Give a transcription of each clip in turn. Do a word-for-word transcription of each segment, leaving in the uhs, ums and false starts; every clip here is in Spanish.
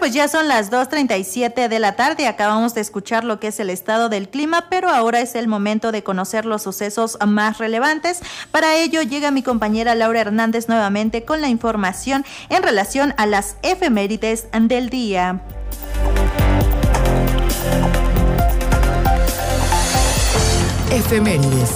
pues ya son las dos treinta y siete de la tarde, acabamos de escuchar lo que es el estado del clima, pero ahora es el momento de conocer los sucesos más relevantes. Para ello llega mi compañera Laura Hernández nuevamente con la información en relación a las efemérides del día. Efemérides.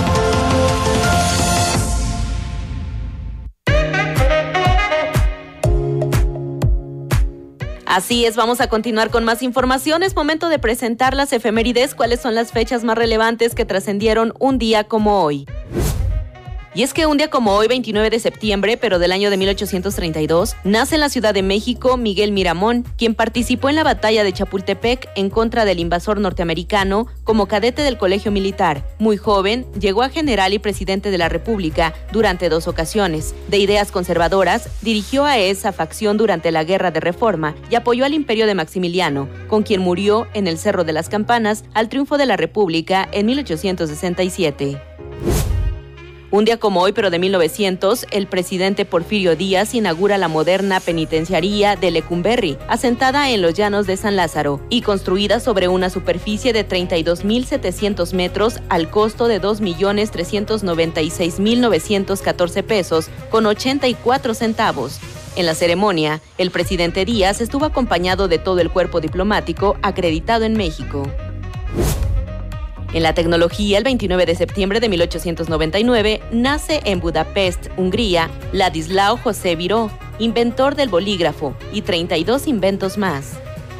Así es, vamos a continuar con más información. Es momento de presentar las efemérides, cuáles son las fechas más relevantes que trascendieron un día como hoy. Y es que un día como hoy, veintinueve de septiembre, pero del año de mil ochocientos treinta y dos, nace en la Ciudad de México Miguel Miramón, quien participó en la batalla de Chapultepec en contra del invasor norteamericano como cadete del Colegio Militar. Muy joven, llegó a general y presidente de la República durante dos ocasiones. De ideas conservadoras, dirigió a esa facción durante la Guerra de Reforma y apoyó al imperio de Maximiliano, con quien murió en el Cerro de las Campanas al triunfo de la República en mil ochocientos sesenta y siete. Un día como hoy, pero de mil novecientos, el presidente Porfirio Díaz inaugura la moderna penitenciaría de Lecumberri, asentada en los llanos de San Lázaro y construida sobre una superficie de treinta y dos mil setecientos metros al costo de dos millones trescientos noventa y seis mil novecientos catorce pesos con ochenta y cuatro centavos. En la ceremonia, el presidente Díaz estuvo acompañado de todo el cuerpo diplomático acreditado en México. En la tecnología, el veintinueve de septiembre de mil ochocientos noventa y nueve, nace en Budapest, Hungría, Ladislao José Viró, inventor del bolígrafo, y treinta y dos inventos más.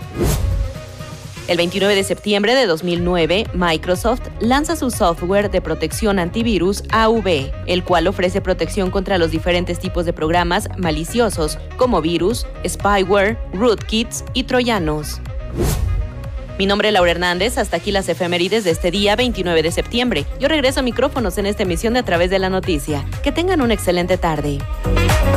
El veintinueve de septiembre de dos mil nueve, Microsoft lanza su software de protección antivirus A V, el cual ofrece protección contra los diferentes tipos de programas maliciosos, como virus, spyware, rootkits y troyanos. Mi nombre es Laura Hernández, hasta aquí las efemérides de este día veintinueve de septiembre. Yo regreso a micrófonos en esta emisión de A Través de la Noticia. Que tengan una excelente tarde.